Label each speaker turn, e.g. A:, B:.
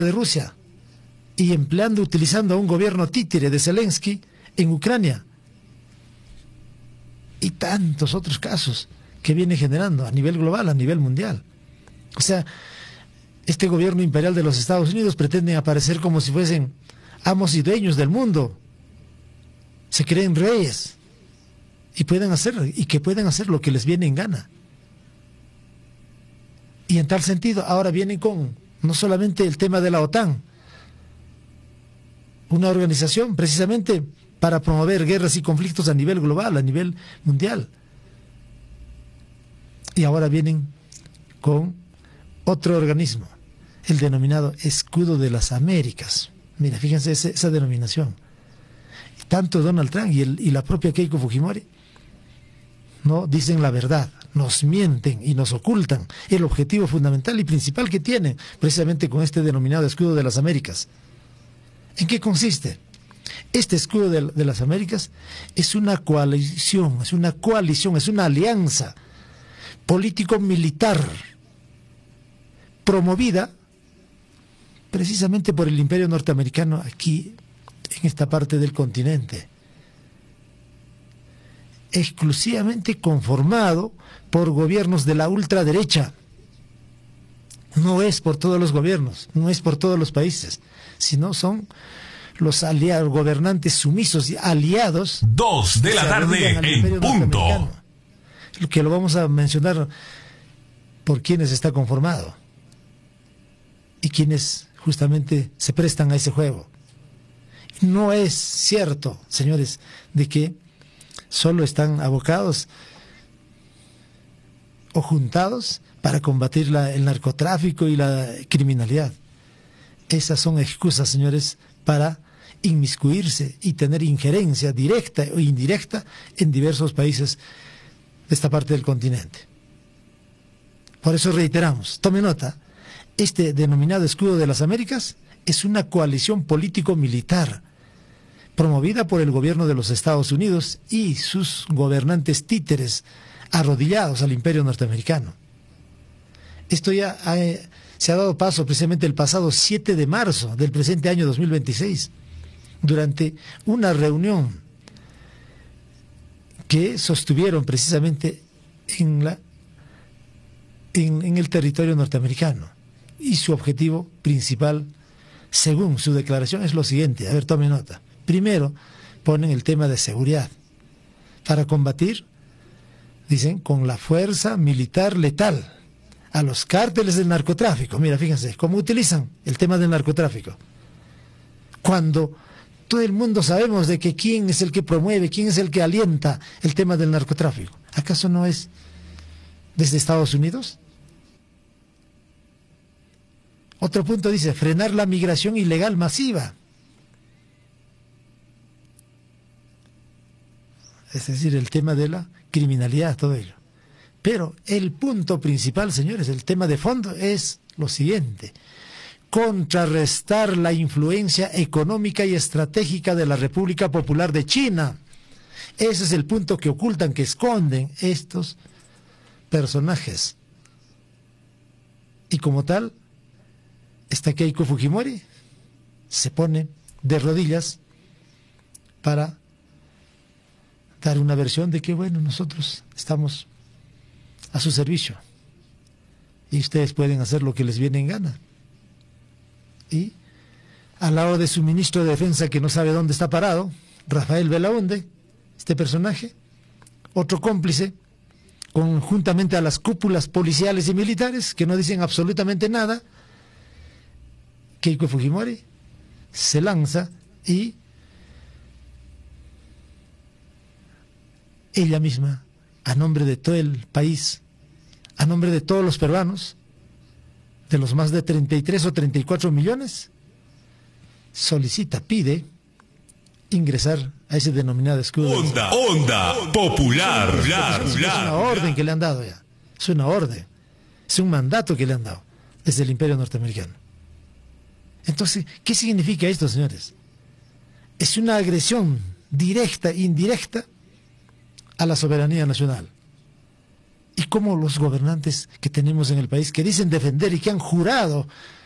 A: de Rusia y utilizando a un gobierno títere de Zelensky en Ucrania. Y tantos otros casos que viene generando a nivel global, a nivel mundial. O sea, este gobierno imperial de los Estados Unidos pretende aparecer como si fuesen amos y dueños del mundo. Se creen reyes y pueden hacer lo que les viene en gana. Y en tal sentido, ahora vienen con no solamente el tema de la OTAN, una organización precisamente para promover guerras y conflictos a nivel global, a nivel mundial. Y ahora vienen con otro organismo, el denominado Escudo de las Américas. Mira, fíjense esa denominación. Tanto Donald Trump y la propia Keiko Fujimori no dicen la verdad, nos mienten y nos ocultan el objetivo fundamental y principal que tienen precisamente con este denominado Escudo de las Américas. ¿En qué consiste? Este Escudo de las Américas es una coalición, es una alianza político-militar promovida precisamente por el Imperio norteamericano aquí en esta parte del continente, exclusivamente conformado por gobiernos de la ultraderecha. No es por todos los gobiernos, no es por todos los países, sino son los aliados, gobernantes sumisos y aliados.
B: 2 de la tarde en punto.
A: Que lo vamos a mencionar por quienes está conformado y quienes justamente se prestan a ese juego. No es cierto, señores, de que solo están abocados o juntados para combatir el narcotráfico y la criminalidad. Esas son excusas, señores, para inmiscuirse y tener injerencia directa o indirecta en diversos países de esta parte del continente. Por eso reiteramos, tome nota, este denominado Escudo de las Américas es una coalición político-militar promovida por el gobierno de los Estados Unidos y sus gobernantes títeres arrodillados al imperio norteamericano. Esto ya se ha dado paso precisamente el pasado 7 de marzo del presente año 2026, durante una reunión que sostuvieron precisamente en el territorio norteamericano. Y su objetivo principal, según su declaración, es lo siguiente. A ver, tome nota. Primero, ponen el tema de seguridad para combatir, dicen, con la fuerza militar letal a los cárteles del narcotráfico. Mira, fíjense, cómo utilizan el tema del narcotráfico. Cuando todo el mundo sabemos de que quién es el que promueve, quién es el que alienta el tema del narcotráfico. ¿Acaso no es desde Estados Unidos? Otro punto dice, frenar la migración ilegal masiva. Es decir, el tema de la criminalidad, todo ello. Pero el punto principal, señores, el tema de fondo es lo siguiente: contrarrestar la influencia económica y estratégica de la República Popular de China. Ese es el punto que ocultan, que esconden estos personajes. Y como tal, esta Keiko Fujimori se pone de rodillas para dar una versión de que, bueno, nosotros estamos a su servicio y ustedes pueden hacer lo que les viene en gana. Y al lado de su ministro de Defensa, que no sabe dónde está parado, Rafael Belaúnde, este personaje, otro cómplice, conjuntamente a las cúpulas policiales y militares que no dicen absolutamente nada, Keiko Fujimori se lanza y ella misma, a nombre de todo el país, a nombre de todos los peruanos, de los más de 33 o 34 millones, solicita, pide ingresar a ese denominado escudo.
B: Onda popular.
A: Es una orden que le han dado ya. Es una orden. Es un mandato que le han dado desde el imperio norteamericano. Entonces, ¿qué significa esto, señores? Es una agresión directa e indirecta a la soberanía nacional. Y cómo los gobernantes que tenemos en el país, que dicen defender y que han jurado